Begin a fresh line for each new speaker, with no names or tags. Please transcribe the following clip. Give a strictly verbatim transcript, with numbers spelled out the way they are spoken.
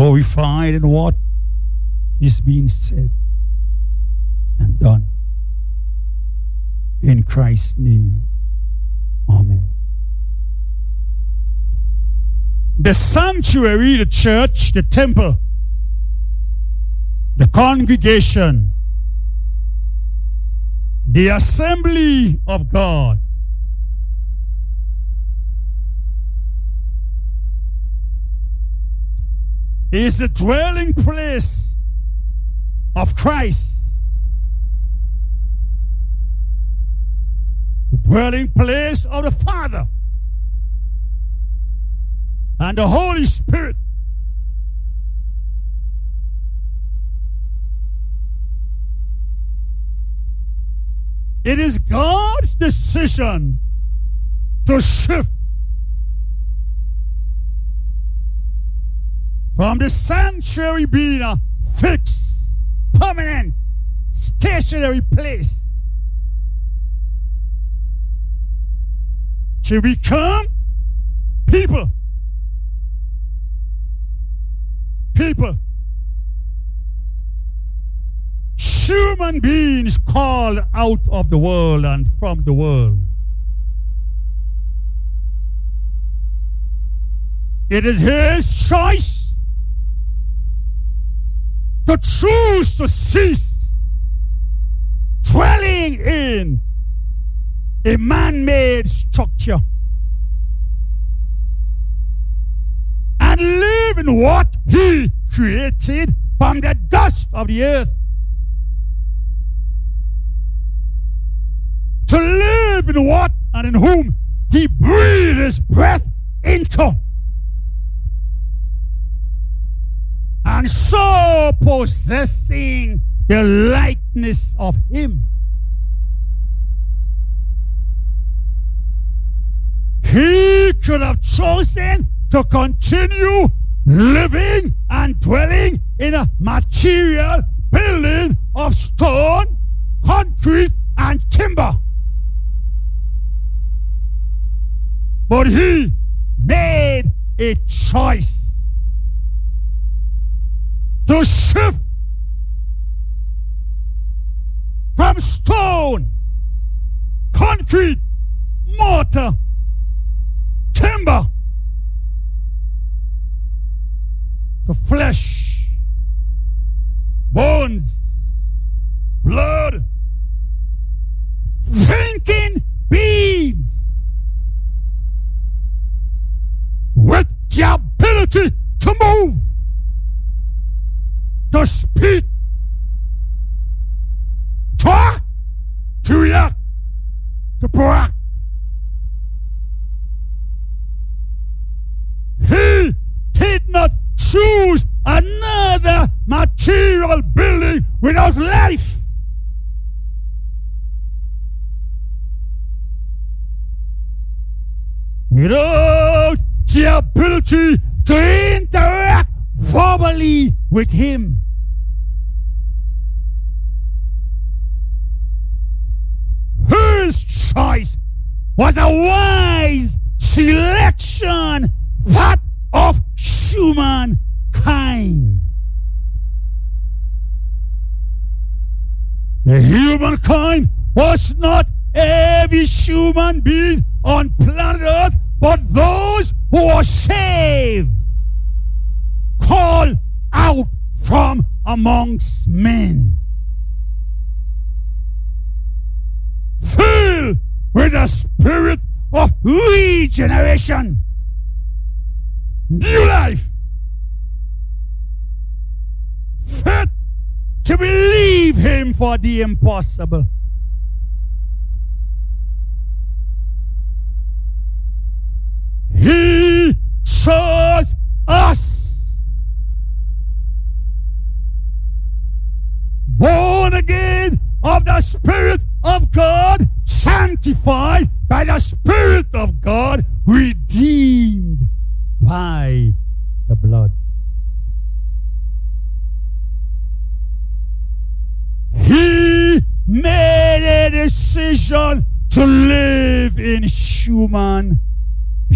glorified in what is being said and done. In Christ's name, amen. The sanctuary, the church, the temple, the congregation, the assembly of God is the dwelling place of Christ. The dwelling place of the Father and the Holy Spirit. It is God's decision to shift from the sanctuary being a fixed, permanent, stationary place to become people. People. Human beings called out of the world and from the world. It is his choice to choose to cease dwelling in a man-made structure and live in what he created from the dust of the earth. To live in what and in whom he breathed his breath into. And so possessing the likeness of him. He could have chosen to continue living and dwelling in a material building of stone, concrete, and timber. But he made a choice to shift from stone, concrete, mortar, timber to flesh, bones, blood, thinking beings with the ability to move, to speak, to act, to react, to proact. He did not choose another material building without life. Without the ability to interact verbally with him. His choice was a wise selection, that of humankind. The humankind was not every human being on planet Earth, but those who are saved, called out from amongst men, filled with a spirit of regeneration, new life, fit to believe him for the impossible. He chose us, born again of the Spirit of God, sanctified by the Spirit of God, redeemed by the blood. He made a decision to live in human